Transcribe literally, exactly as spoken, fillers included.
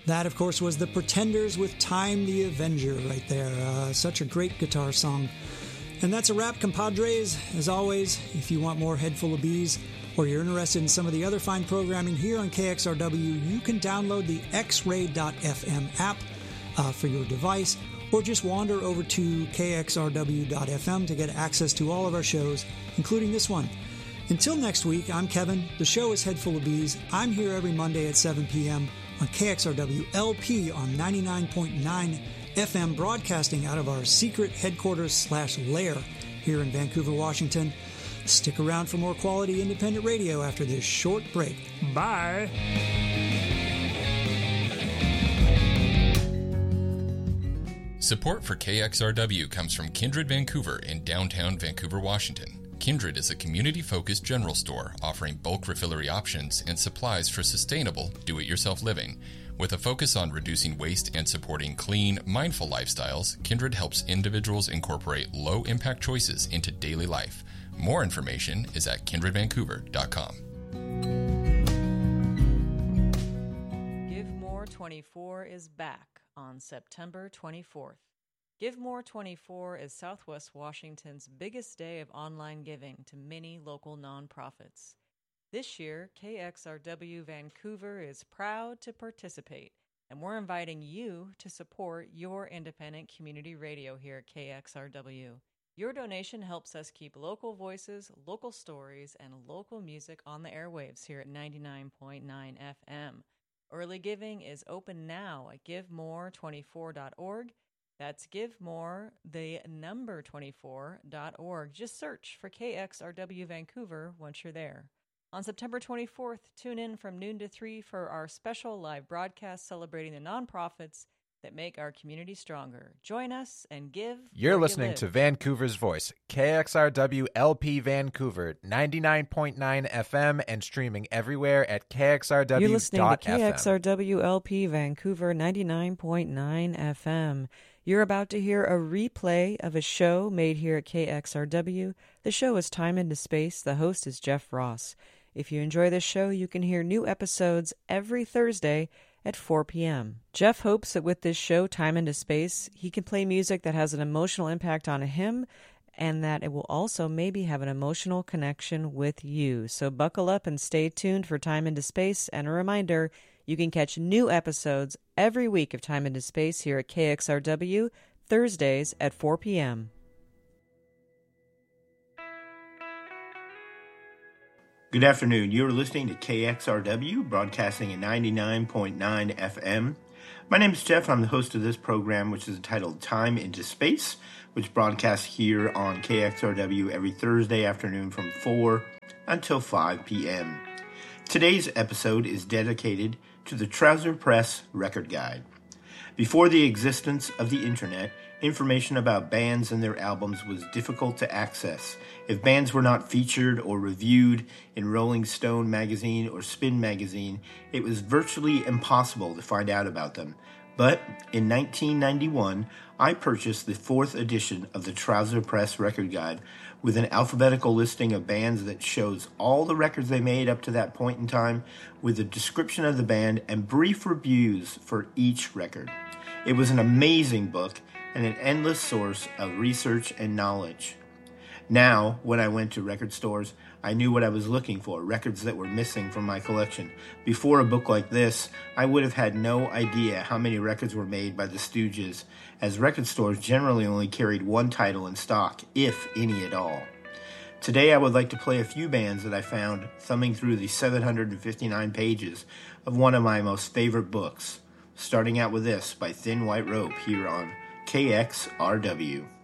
That, of course, was The Pretenders with Time the Avenger right there. Uh, such a great guitar song. And that's a wrap, compadres. As always, if you want more Head Full of Bees, or you're interested in some of the other fine programming here on K X R W, you can download the x ray dot f m app uh, for your device, or just wander over to k x r w dot f m to get access to all of our shows, including this one. Until next week, I'm Kevin. The show is Head Full of Bees. I'm here every Monday at seven p.m. on K X R W L P on ninety-nine point nine F M, broadcasting out of our secret headquarters slash lair here in Vancouver, Washington. Stick around for more quality independent radio after this short break. Bye! Support for K X R W comes from Kindred Vancouver in downtown Vancouver, Washington. Kindred is a community-focused general store offering bulk refillery options and supplies for sustainable, do-it-yourself living. With a focus on reducing waste and supporting clean, mindful lifestyles, Kindred helps individuals incorporate low-impact choices into daily life. More information is at kindred vancouver dot com. Give More twenty-four is back on September twenty-fourth. Give More twenty-four is Southwest Washington's biggest day of online giving to many local nonprofits. This year, K X R W Vancouver is proud to participate, and we're inviting you to support your independent community radio here at K X R W. Your donation helps us keep local voices, local stories, and local music on the airwaves here at ninety-nine point nine F M. Early giving is open now at give more twenty-four dot org. That's GiveMore, the number twenty-four dot org. Just search for K X R W Vancouver once you're there. On September twenty-fourth, tune in from noon to three for our special live broadcast celebrating the nonprofits that make our community stronger. Join us and give. You're listening you to Vancouver's Voice, K X R W L P Vancouver, ninety-nine point nine F M, and streaming everywhere at k x r w dot f m. You're listening to K X R W L P Vancouver, ninety-nine point nine F M. You're about to hear a replay of a show made here at K X R W. The show is Time into Space. The host is Jeff Ross. If you enjoy this show, you can hear new episodes every Thursday at four p.m. Jeff hopes that with this show, Time into Space, he can play music that has an emotional impact on him and that it will also maybe have an emotional connection with you. So buckle up and stay tuned for Time into Space. And a reminder, you can catch new episodes every week of Time into Space here at K X R W, Thursdays at four p.m. Good afternoon. You're listening to K X R W, broadcasting at ninety-nine point nine F M. My name is Jeff. I'm the host of this program, which is entitled Time into Space, which broadcasts here on K X R W every Thursday afternoon from four until five p.m. Today's episode is dedicated to the Trouser Press Record Guide. Before the existence of the internet, information about bands and their albums was difficult to access. If bands were not featured or reviewed in Rolling Stone magazine or Spin magazine, it was virtually impossible to find out about them. But in nineteen ninety-one, I purchased the fourth edition of the Trouser Press Record Guide with an alphabetical listing of bands that shows all the records they made up to that point in time, with a description of the band and brief reviews for each record. It was an amazing book and an endless source of research and knowledge. Now, when I went to record stores, I knew what I was looking for, records that were missing from my collection. Before a book like this, I would have had no idea how many records were made by the Stooges, as record stores generally only carried one title in stock, if any at all. Today I would like to play a few bands that I found thumbing through the seven hundred fifty-nine pages of one of my most favorite books, starting out with this by Thin White Rope here on K X R W.